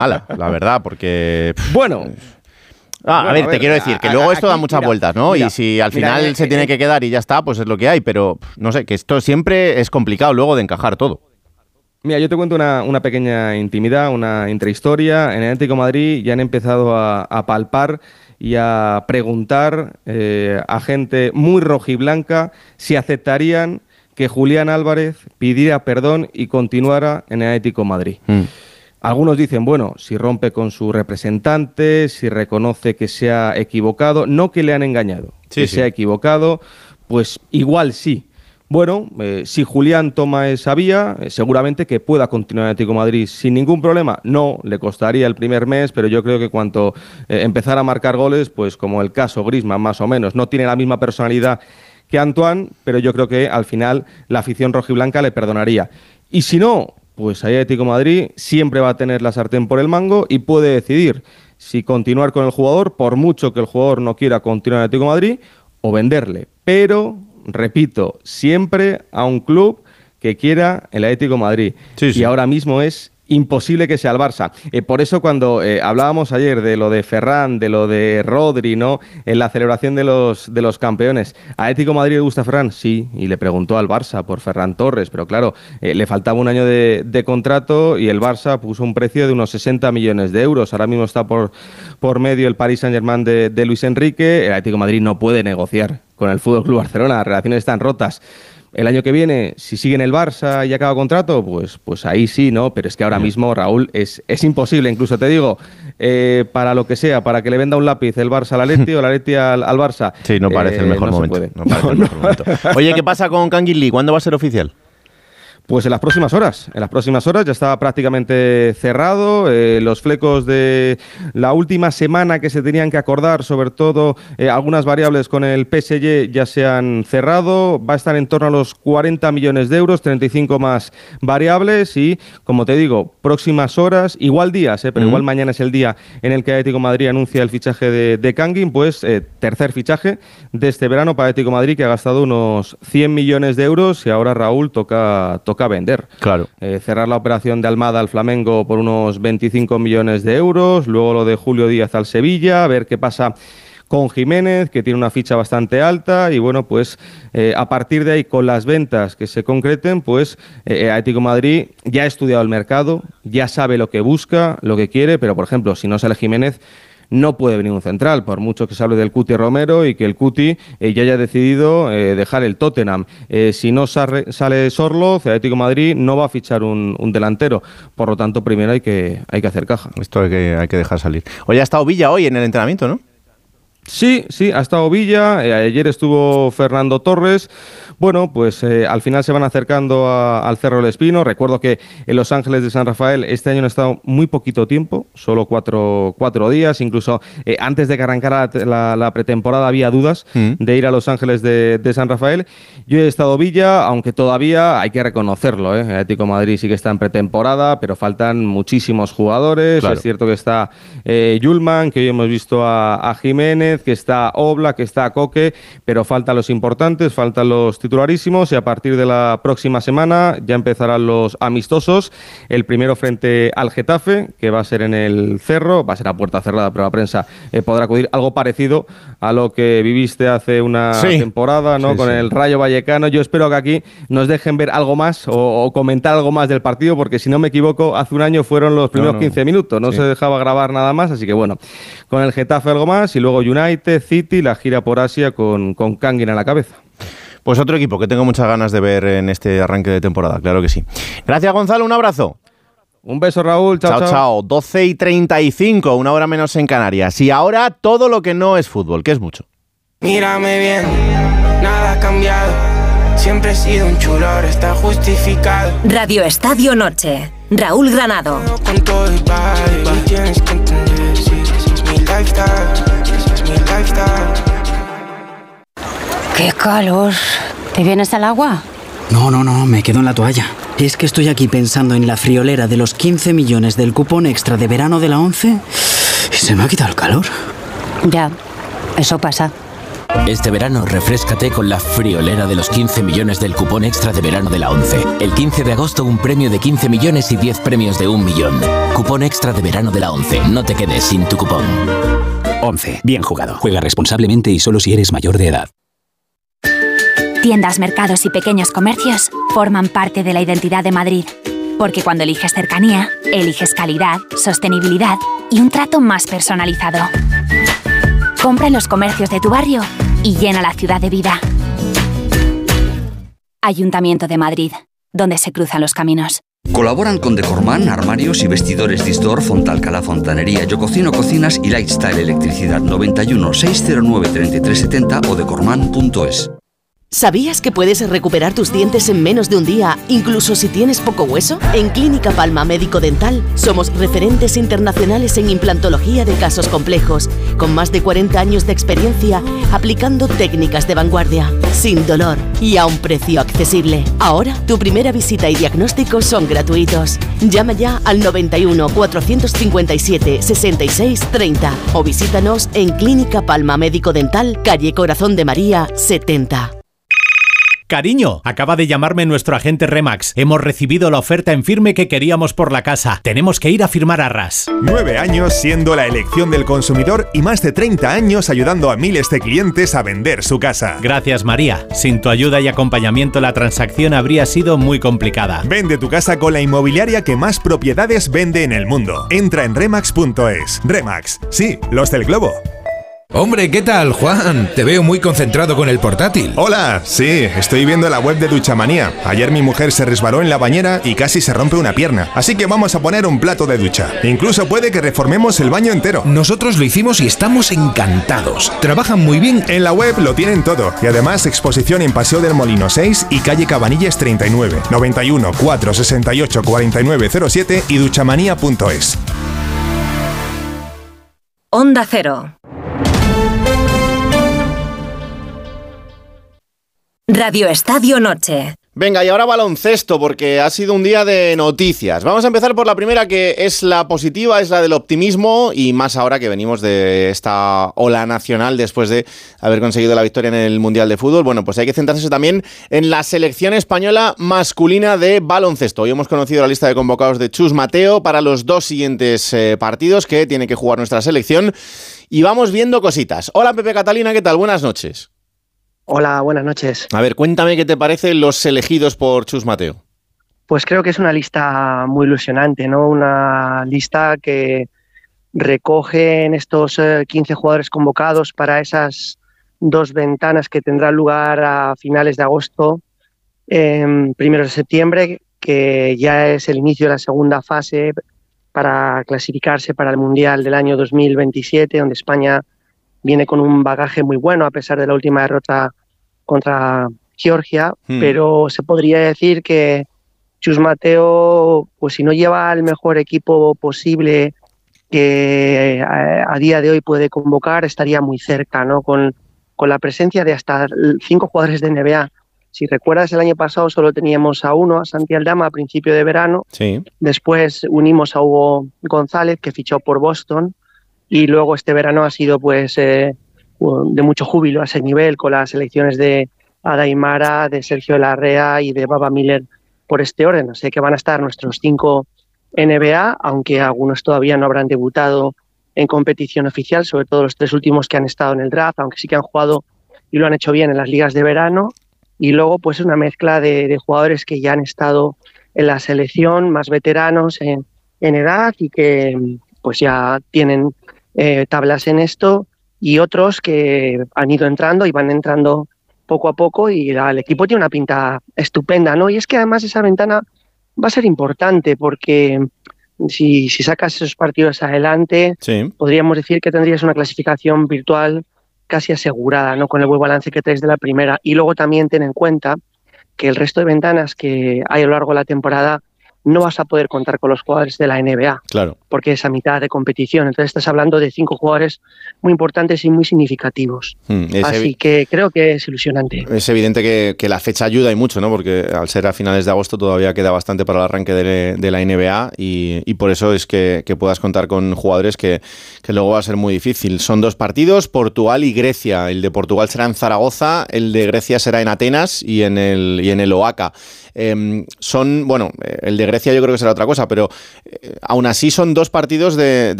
ala, la verdad, porque... Bueno... a ver, te quiero decir que luego esto da muchas vueltas, ¿no? Y si al final se tiene que quedar y ya está, pues es lo que hay, pero no sé, que esto siempre es complicado luego de encajar todo. Mira, yo te cuento una pequeña intimidad, una intrahistoria. En el Atlético de Madrid ya han empezado a palpar y a preguntar a gente muy rojiblanca si aceptarían que Julián Álvarez pidiera perdón y continuara en el Atlético de Madrid. Algunos dicen, bueno, si rompe con su representante, si reconoce que se ha equivocado, no que le han engañado, se ha equivocado, pues igual sí. Bueno, si Julián toma esa vía, seguramente que pueda continuar en el Atlético de Madrid sin ningún problema. No, le costaría el primer mes, pero yo creo que cuando empezara a marcar goles, pues como el caso Griezmann más o menos, no tiene la misma personalidad que Antoine, pero yo creo que al final la afición rojiblanca le perdonaría. Y si no, pues ahí Atlético de Madrid siempre va a tener la sartén por el mango y puede decidir si continuar con el jugador, por mucho que el jugador no quiera continuar en el Atlético de Madrid, o venderle. Pero, repito, siempre a un club que quiera el Atlético de Madrid. Y ahora mismo es imposible que sea el Barça. Por eso cuando hablábamos ayer de lo de Ferran, de lo de Rodri, ¿no? En la celebración de los campeones, ¿a Atlético de Madrid le gusta Ferran? Sí, y le preguntó al Barça por Ferran Torres, pero claro, le faltaba un año de contrato y el Barça puso un precio de unos 60 millones de euros. Ahora mismo está por medio el Paris Saint-Germain de Luis Enrique. El Atlético de Madrid no puede negociar con el FC Barcelona, las relaciones están rotas. El año que viene, si sigue en el Barça y acaba contrato, pues ahí sí, ¿no? Pero es que ahora mismo, Raúl, es imposible. Incluso te digo, para lo que sea, para que le venda un lápiz el Barça al Atleti o el Atleti al Barça. Sí, no parece el mejor momento. No parece el mejor momento. Oye, ¿qué pasa con Kangin Lee? ¿Cuándo va a ser oficial? Pues en las próximas horas. En las próximas horas ya está prácticamente cerrado. Los flecos de la última semana que se tenían que acordar, sobre todo algunas variables con el PSG, ya se han cerrado. Va a estar en torno a los 40 millones de euros, 35 más variables y, como te digo, próximas horas, igual días, pero igual mañana es el día en el que Atlético de Madrid anuncia el fichaje de Kangin, pues tercer fichaje de este verano para Atlético de Madrid, que ha gastado unos 100 millones de euros y ahora, Raúl, toca vender. Claro. Cerrar la operación de Almada al Flamengo por unos 25 millones de euros, luego lo de Julio Díaz al Sevilla, a ver qué pasa con Jiménez, que tiene una ficha bastante alta, y bueno, pues a partir de ahí, con las ventas que se concreten, pues Atlético de Madrid ya ha estudiado el mercado, ya sabe lo que busca, lo que quiere, pero por ejemplo, si no sale Jiménez, no puede venir un central, por mucho que se hable del Cuti Romero y que el Cuti ya haya decidido dejar el Tottenham. Si no sale Sorloz, el Atlético de Madrid no va a fichar un delantero. Por lo tanto, primero hay que hacer caja. Esto hay que dejar salir. Oye, ha estado Villa hoy en el entrenamiento, ¿no? Sí, ha estado Villa, ayer estuvo Fernando Torres. Bueno, pues al final se van acercando al Cerro del Espino. Recuerdo que en Los Ángeles de San Rafael este año han estado muy poquito tiempo, solo cuatro días. Incluso antes de que arrancara la pretemporada había dudas de ir a Los Ángeles de San Rafael. Yo he estado Villa, aunque todavía hay que reconocerlo, el Atlético de Madrid sí que está en pretemporada, pero faltan muchísimos jugadores. Claro. Es cierto que está Yulman, que hoy hemos visto a Jiménez, que está Oblak, que está Coque, pero faltan los importantes, faltan los titularísimos, y a partir de la próxima semana ya empezarán los amistosos. El primero frente al Getafe, que va a ser en el Cerro, va a ser a puerta cerrada, pero la prensa podrá acudir, algo parecido a lo que viviste hace una temporada, ¿no? Con el Rayo Vallecano. Yo espero que aquí nos dejen ver algo más o comentar algo más del partido, porque si no me equivoco, hace un año fueron los primeros 15 minutos, no se dejaba grabar nada más, así que bueno, con el Getafe algo más, y luego United, City, la gira por Asia con Kangin a la cabeza. Pues otro equipo que tengo muchas ganas de ver en este arranque de temporada, claro que sí. Gracias, Gonzalo, un abrazo. Un beso, Raúl. Chao. 12:35, una hora menos en Canarias. Y ahora todo lo que no es fútbol, que es mucho. Mírame bien, nada ha cambiado. Siempre he sido un chulo, ahora está justificado. Radio Estadio Noche. Raúl Granado. Con todo y tienes que entender, sí, es mi lifestyle. ¡Qué calor! ¿Te vienes al agua? No, me quedo en la toalla. Es que estoy aquí pensando en la friolera de los 15 millones del cupón extra de verano de la 11 y se me ha quitado el calor. Ya, eso pasa. Este verano refréscate con la friolera de los 15 millones del cupón extra de verano de la ONCE. El 15 de agosto un premio de 15 millones y 10 premios de 1 millón. Cupón extra de verano de la ONCE. No te quedes sin tu cupón. ONCE. Bien jugado. Juega responsablemente y solo si eres mayor de edad. Tiendas, mercados y pequeños comercios forman parte de la identidad de Madrid. Porque cuando eliges cercanía, eliges calidad, sostenibilidad y un trato más personalizado. Compra en los comercios de tu barrio y llena la ciudad de vida. Ayuntamiento de Madrid, donde se cruzan los caminos. Colaboran con Decorman, armarios y vestidores Distor, Fontalcala Fontanería, Yo Cocino Cocinas y Lifestyle Electricidad. 91 609 3370 o decorman.es. ¿Sabías que puedes recuperar tus dientes en menos de un día, incluso si tienes poco hueso? En Clínica Palma Médico Dental somos referentes internacionales en implantología de casos complejos, con más de 40 años de experiencia aplicando técnicas de vanguardia, sin dolor y a un precio accesible. Ahora, tu primera visita y diagnóstico son gratuitos. Llama ya al 91 457 66 30 o visítanos en Clínica Palma Médico Dental, calle Corazón de María 70. Cariño, acaba de llamarme nuestro agente Remax. Hemos recibido la oferta en firme que queríamos por la casa. Tenemos que ir a firmar arras. 9 años siendo la elección del consumidor y más de 30 años ayudando a miles de clientes a vender su casa. Gracias, María. Sin tu ayuda y acompañamiento la transacción habría sido muy complicada. Vende tu casa con la inmobiliaria que más propiedades vende en el mundo. Entra en remax.es. Remax, sí, los del globo. Hombre, ¿qué tal, Juan? Te veo muy concentrado con el portátil. Hola, sí, estoy viendo la web de Duchamanía. Ayer mi mujer se resbaló en la bañera y casi se rompe una pierna. Así que vamos a poner un plato de ducha. Incluso puede que reformemos el baño entero. Nosotros lo hicimos y estamos encantados. Trabajan muy bien. En la web lo tienen todo. Y además exposición en Paseo del Molino 6 y calle Cabanillas 39. 91 468 4907 y duchamanía.es. Onda Cero. Radio Estadio Noche. Venga, y ahora baloncesto, porque ha sido un día de noticias. Vamos a empezar por la primera, que es la positiva, es la del optimismo, y más ahora que venimos de esta ola nacional después de haber conseguido la victoria en el Mundial de Fútbol. Bueno, pues hay que centrarse también en la selección española masculina de baloncesto. Hoy hemos conocido la lista de convocados de Chus Mateo para los 2 siguientes partidos que tiene que jugar nuestra selección, y vamos viendo cositas. Hola, Pepe Catalina, ¿qué tal? Buenas noches. Hola, buenas noches. A ver, cuéntame qué te parecen los elegidos por Chus Mateo. Pues creo que es una lista muy ilusionante, ¿no? Una lista que recoge en estos 15 jugadores convocados para esas 2 ventanas que tendrán lugar a finales de agosto, primeros de septiembre, que ya es el inicio de la segunda fase para clasificarse para el Mundial del año 2027, donde España viene con un bagaje muy bueno a pesar de la última derrota contra Georgia, pero se podría decir que Chus Mateo, pues si no lleva el mejor equipo posible que a día de hoy puede convocar, estaría muy cerca, ¿no? Con la presencia de hasta 5 jugadores de NBA. Si recuerdas, el año pasado solo teníamos a uno, a Santi Aldama, a principio de verano. Sí. Después unimos a Hugo González, que fichó por Boston, y luego este verano ha sido pues de mucho júbilo a ese nivel, con las selecciones de Ada Aimara, de Sergio Larrea y de Baba Miller por este orden. O sea que van a estar nuestros 5 NBA, aunque algunos todavía no habrán debutado en competición oficial, sobre todo los 3 últimos que han estado en el draft, aunque sí que han jugado y lo han hecho bien en las ligas de verano. Y luego pues una mezcla de jugadores que ya han estado en la selección, más veteranos en edad y que pues ya tienen tablas en esto, y otros que han ido entrando y van entrando poco a poco, y el equipo tiene una pinta estupenda, ¿no? Y es que además esa ventana va a ser importante porque si sacas esos partidos adelante, sí, podríamos decir que tendrías una clasificación virtual casi asegurada, ¿no? Con el buen balance que traes de la primera. Y luego también ten en cuenta que el resto de ventanas que hay a lo largo de la temporada no vas a poder contar con los jugadores de la NBA. Claro. Porque es a mitad de competición. Entonces estás hablando de 5 jugadores muy importantes y muy significativos. Así que creo que es ilusionante. Es evidente que la fecha ayuda y mucho, ¿no? Porque al ser a finales de agosto todavía queda bastante para el arranque de la NBA y por eso es que puedas contar con jugadores que luego va a ser muy difícil. Son 2 partidos, Portugal y Grecia. El de Portugal será en Zaragoza, el de Grecia será en Atenas y en el Oaxaca. El de Grecia yo creo que será otra cosa, pero aún así son 2 partidos de